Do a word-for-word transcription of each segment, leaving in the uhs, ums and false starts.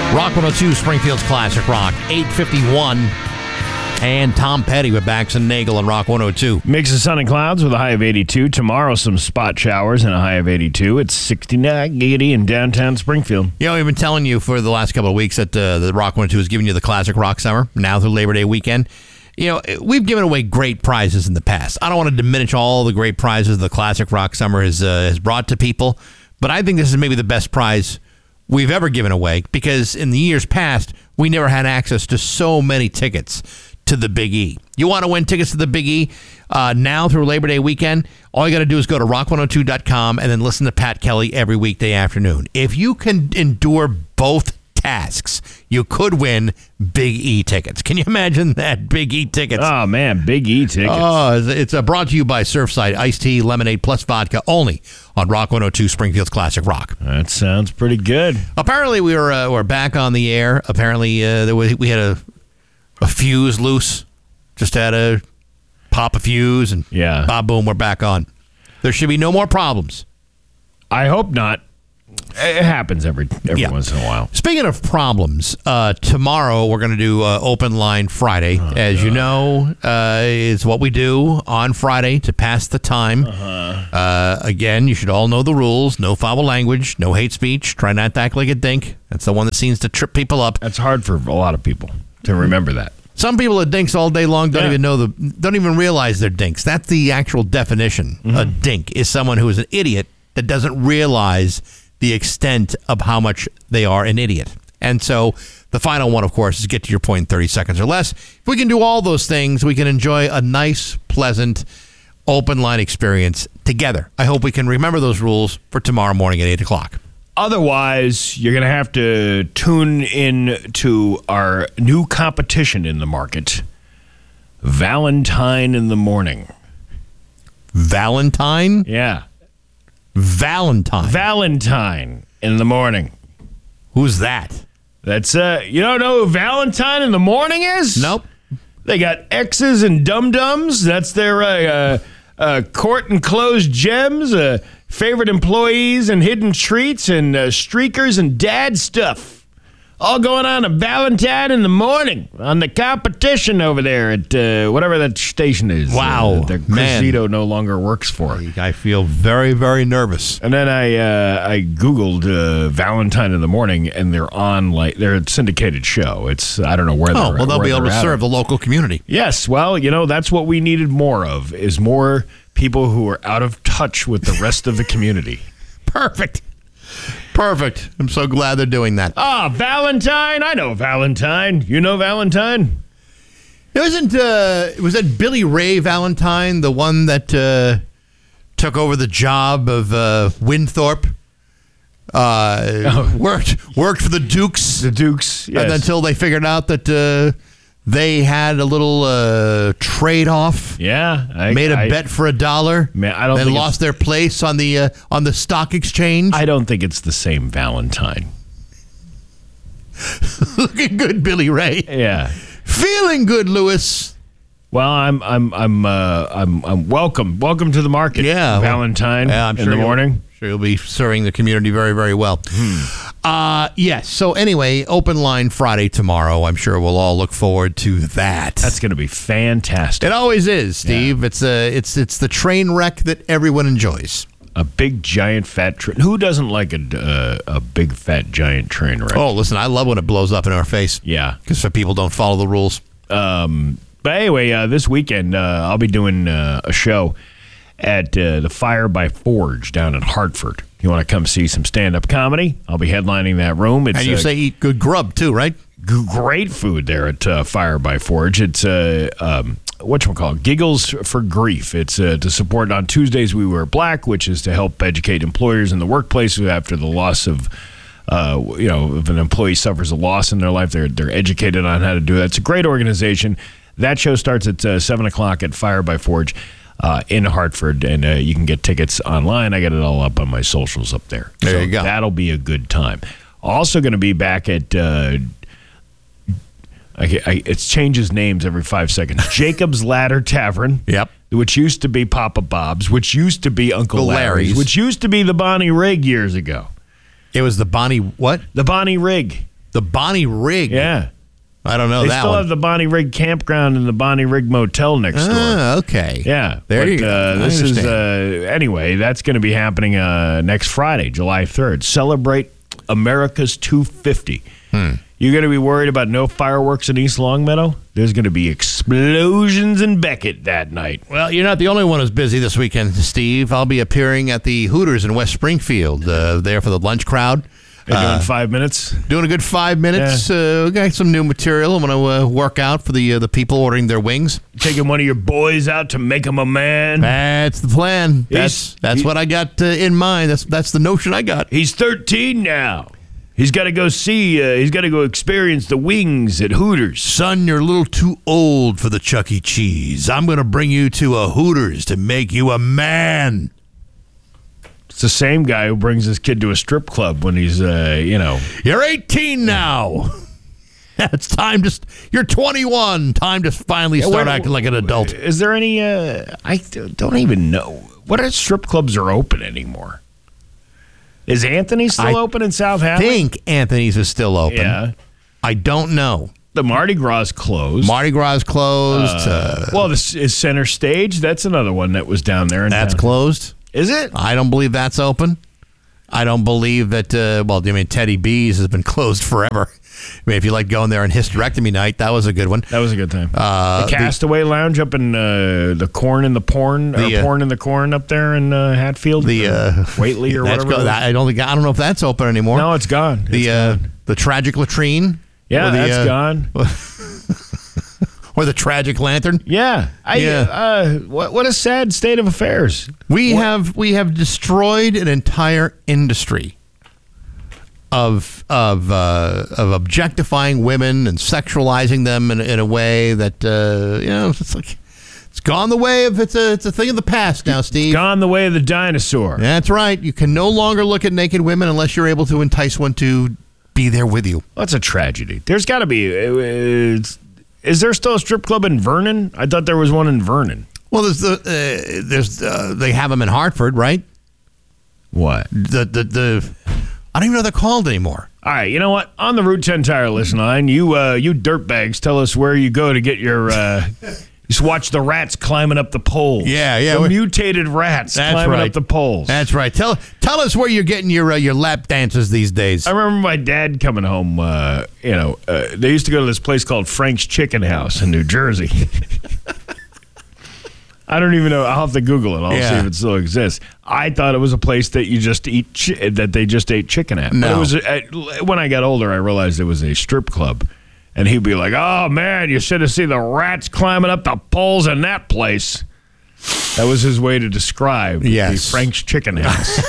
Rock one oh two, Springfield's Classic Rock, eight fifty-one. And Tom Petty with Bax and Nagel on Rock one oh two. Mix of sun and clouds with a high of eighty-two. Tomorrow, some spot showers and a high of eighty-two. It's sixty-nine giggity in downtown Springfield. You know, we've been telling you for the last couple of weeks that uh, the Rock one oh two is giving you the Classic Rock Summer, now through Labor Day weekend. You know, we've given away great prizes in the past. I don't want to diminish all the great prizes the Classic Rock Summer has, uh, has brought to people, but I think this is maybe the best prize we've ever given away, because in the years past, we never had access to so many tickets to the Big E. You want to win tickets to the Big E uh, now through Labor Day weekend? All you got to do is go to rock one oh two dot com and then listen to Pat Kelly every weekday afternoon. If you can endure both tasks, you could win Big E tickets. Can you imagine that? Big E tickets. Oh, man, Big E tickets. Oh, it's uh, brought to you by Surfside Iced Tea, Lemonade Plus Vodka, only on Rock one oh two, Springfield's Classic Rock. That sounds pretty good. Apparently, we were uh, we're back on the air. Apparently, uh, there was, we had a a fuse loose. Just had to pop a fuse, and yeah. Bob, boom, we're back on. There should be no more problems. I hope not. It happens every every Yeah. once in a while. Speaking of problems, uh, tomorrow we're going to do uh, Open Line Friday. Oh, As God. you know, uh, it's what we do on Friday to pass the time. Uh-huh. Uh, again, you should all know the rules. No foul language, no hate speech. Try not to act like a dink. That's the one that seems to trip people up. That's hard for a lot of people to remember that. Some people are dinks all day long don't Yeah. even know the don't even realize they're dinks. That's the actual definition. Mm-hmm. A dink is someone who is an idiot that doesn't realize the extent of how much they are an idiot. And so the final one, of course, is get to your point in thirty seconds or less. If we can do all those things, we can enjoy a nice, pleasant, open line experience together. I hope we can remember those rules for tomorrow morning at eight o'clock. Otherwise, you're going to have to tune in to our new competition in the market, Valentine in the Morning. Valentine? Yeah. Valentine. Valentine in the Morning. Who's that? That's, uh, you don't know who Valentine in the Morning is? Nope. They got X's and dum-dums. That's their uh, uh, uh, court and closed gems, uh, favorite employees and hidden treats, and uh, streakers and dad stuff. All going on a Valentine in the Morning on the competition over there at uh, whatever that station is. Wow, Uh, that man. Cressito no longer works for. I feel very, very nervous. And then I uh, I googled uh, Valentine in the Morning, and they're on like they're a syndicated show. It's I don't know where. Oh, they're well, they'll where be able to they're at. serve the local community. Yes, well, you know that's what we needed more of is more people who are out of touch with the rest of the community. Perfect. Perfect. I'm so glad they're doing that. Ah, Valentine. I know Valentine. You know Valentine? It wasn't, uh, was that Billy Ray Valentine, the one that uh, took over the job of uh, Winthorpe? Uh, Oh. worked worked for the Dukes. The Dukes. Yes. And until they figured out that uh, they had a little uh, trade-off. yeah, I Made a I, bet for a dollar. Man, I don't then think lost their place on the uh, on the stock exchange. I don't think it's the same Valentine. Looking good, Billy Ray. Yeah. Feeling good, Lewis. Well, I'm I'm I'm uh, I'm I'm welcome welcome to the market. Yeah, well, Valentine yeah, I'm in sure the you'll- morning. Sure, you'll be serving the community very, very well. Hmm. Uh, yes. So anyway, Open Line Friday tomorrow. I'm sure we'll all look forward to that. That's going to be fantastic. It always is, Steve. It's a it's it's the train wreck that everyone enjoys. A big giant fat train. Who doesn't like a uh, a big fat giant train wreck? Oh, listen, I love when it blows up in our face. Yeah. Because people don't follow the rules. Um, but anyway, uh, this weekend uh, I'll be doing uh, a show at uh, the Fire by Forge down in Hartford. You want to come see some stand-up comedy? I'll be headlining that room. It's And you uh, say eat good grub too, right? g- great food there at uh, Fire by Forge. It's uh, um, whatchamacallit, Giggles for Grief. It's uh, to support on Tuesdays We Wear Black, which is to help educate employers in the workplace who, after the loss of Uh, you know, if an employee suffers a loss in their life, they're they're educated on how to do that. It's a great organization. That show starts at uh, seven o'clock at Fire by Forge uh, in Hartford, and uh, you can get tickets online. I got it all up on my socials up there. There so you go. That'll be a good time. Also going to be back at, uh, I, I, it changes names every five seconds. Jacob's Ladder Tavern. Yep. Which used to be Papa Bob's, which used to be Uncle Uncle Larry's, Larry's. which used to be the Bonnie Rig years ago. It was the Bonnie what? The Bonnie Rig. The Bonnie Rig. Yeah. I don't know they that still one. have the Bonnie Rig campground and the Bonnie Rig motel next door. Ah, okay. Yeah. There but, you go. Uh, I this is, understand. uh, anyway, that's going to be happening uh, next Friday, July third. Celebrate America's two fifty. Hmm. You're going to be worried about no fireworks in East Longmeadow? There's going to be explosions in Beckett that night. Well, you're not the only one who's busy this weekend, Steve. I'll be appearing at the Hooters in West Springfield, uh, there for the lunch crowd. Are you Uh, doing five minutes? Doing a good five minutes. Yeah. Uh, got some new material. I'm going to uh, work out for the uh, the people ordering their wings. Taking one of your boys out to make him a man? That's the plan. That's He's- that's he- what I got uh, in mind. That's that's the notion I got. He's thirteen now. He's got to go see, uh, he's got to go experience the wings at Hooters. Son, you're a little too old for the Chuck E. Cheese. I'm going to bring you to a Hooters to make you a man. It's the same guy who brings his kid to a strip club when he's, uh, you know. You're eighteen now. It's time to. You're twenty-one. Time to finally start Wait, acting like an adult. Is there any, uh, I don't even know. What are strip clubs are open anymore? Is Anthony's still I open in South Hadley? I think Anthony's is still open. Yeah. I don't know. The Mardi Gras is closed. Mardi Gras is closed. Uh, Uh, well, this is Center Stage. That's another one that was down there. In that's town. closed. Is it? I don't believe that's open. I don't believe that. Uh, well, I mean, Teddy B's has been closed forever. I mean, if you like going there on hysterectomy night, that was a good one. That was a good time. Uh, the Castaway Lounge up in uh, the corn in the porn, The, or uh, porn in the corn up there in uh, Hatfield. The or uh, Whately or that's whatever. go- it was. I don't think. I don't know if that's open anymore. No, it's gone. It's the uh, gone. the tragic latrine. Yeah, or the, that's uh, gone. Or the tragic lantern. Yeah, I, Yeah. Uh, what what a sad state of affairs. We What- have we have destroyed an entire industry of of uh, of objectifying women and sexualizing them in, in a way that uh, you know it's like it's gone the way of it's a it's a thing of the past now, Steve. Gone the way of the dinosaur. That's right. You can no longer look at naked women unless you're able to entice one to be there with you. That's a tragedy. There's got to be. uh, it's- Is there still a strip club in Vernon? I thought there was one in Vernon. Well, there's the uh, there's uh, they have them in Hartford, right? What? The the the I don't even know what they're called anymore. All right, you know what? On the Route ten Tire listen line, you uh, you dirtbags, tell us where you go to get your. Uh, just watch the rats climbing up the poles. Yeah, yeah, The we're- mutated rats That's climbing right. up the poles. That's right. Tell tell us where you're getting your uh, your lap dances these days. I remember my dad coming home. Uh, you know, uh, they used to go to this place called Frank's Chicken House in New Jersey. I don't even know. I'll have to Google it. I'll Yeah. see if it still exists. I thought it was a place that you just eat chi- that they just ate chicken at. But No. it was a, when I got older, I realized it was a strip club, and he'd be like, "Oh man, you should have seen the rats climbing up the poles in that place." That was his way to describe Yes. the Frank's Chicken House.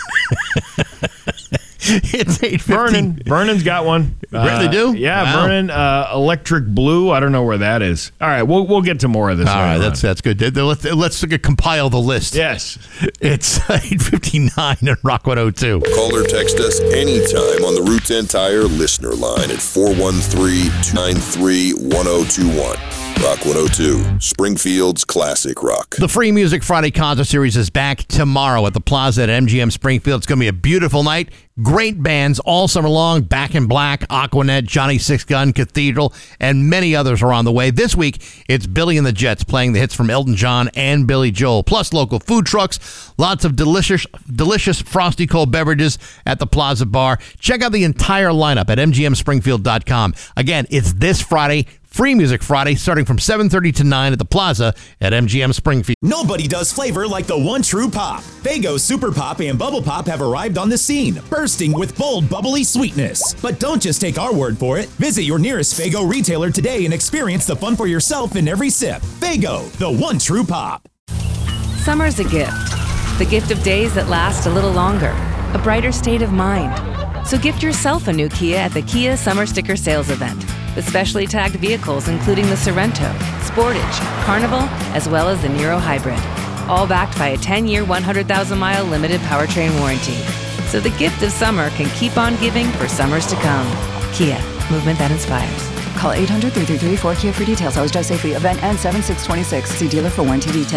It's eight Vernon. fifteen. Vernon's got one. Really Uh, do? Yeah, Wow. Vernon. Uh, Electric Blue. I don't know where that is. All right, we'll we'll get to more of this. All right, later that's on. that's good. Let's let's compile the list. Yes. It's eight fifty-nine at Rock one oh two. Call or text us anytime on the Route ten Tire listener line at four one three, two nine three, one oh two one. Rock one oh two, Springfield's classic rock. The Free Music Friday concert series is back tomorrow at the Plaza at M G M Springfield. It's going to be a beautiful night. Great bands all summer long. Back in Black, Aquanet, Johnny Six Gun, Cathedral, and many others are on the way. This week, it's Billy and the Jets playing the hits from Elton John and Billy Joel, plus local food trucks, lots of delicious, delicious frosty cold beverages at the Plaza Bar. Check out the entire lineup at m g m springfield dot com. Again, it's this Friday, Free Music Friday, starting from seven thirty to nine at the Plaza at M G M Springfield. Nobody does flavor like the one true pop. Faygo Super Pop and Bubble Pop have arrived on the scene, bursting with bold, bubbly sweetness. But don't just take our word for it. Visit your nearest Faygo retailer today and experience the fun for yourself in every sip. Faygo, the one true pop. Summer's a gift. The gift of days that last a little longer. A brighter state of mind. So gift yourself a new Kia at the Kia Summer Sticker Sales Event. With specially tagged vehicles including the Sorrento, Sportage, Carnival, as well as the Niro Hybrid. All backed by a ten-year, one hundred thousand mile limited powertrain warranty. So the gift of summer can keep on giving for summers to come. Kia, movement that inspires. Call eight hundred, three three three, four K I A for details. Always drive safely. Event ends seven six twenty-six. See dealer for warranty details.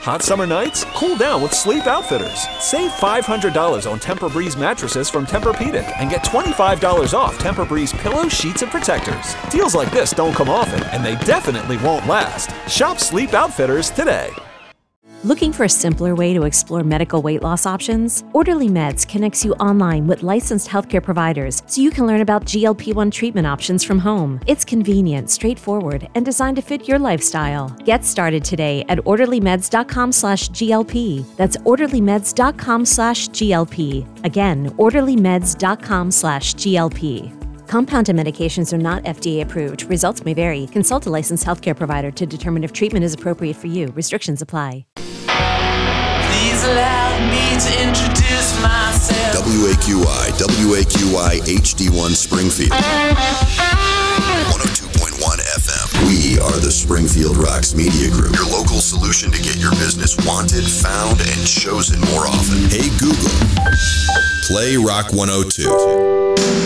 Hot summer nights? Cool down with Sleep Outfitters. Save five hundred dollars on Tempur-Breeze mattresses from Tempur-Pedic and get twenty-five dollars off Tempur-Breeze pillows, sheets, and protectors. Deals like this don't come often, and they definitely won't last. Shop Sleep Outfitters today. Looking for a simpler way to explore medical weight loss options? Orderly Meds connects you online with licensed healthcare providers so you can learn about G L P one treatment options from home. It's convenient, straightforward, and designed to fit your lifestyle. Get started today at orderlymeds.com slash GLP. That's orderlymeds.com slash GLP. Again, orderlymeds.com slash GLP. Compounded medications are not F D A approved. Results may vary. Consult a licensed healthcare provider to determine if treatment is appropriate for you. Restrictions apply. Please allow me to introduce myself. W A Q I, W A Q I H D one Springfield. one oh two point one F M. We are the Springfield Rocks Media Group, your local solution to get your business wanted, found, and chosen more often. Hey Google, play Rock one oh two.